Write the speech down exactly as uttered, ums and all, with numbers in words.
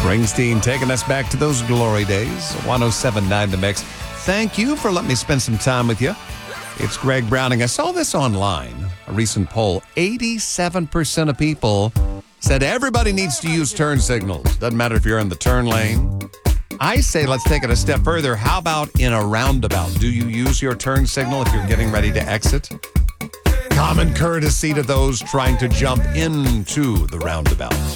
Springsteen taking us back to those glory days. one oh seven point nine The Mix. Thank you for letting me spend some time with you. It's Greg Browning. I saw this online, a recent poll. eighty-seven percent of people said everybody needs to use turn signals. Doesn't matter if you're in the turn lane. I say let's take it a step further. How about in a roundabout? Do you use your turn signal if you're getting ready to exit? Common courtesy to those trying to jump into the roundabout.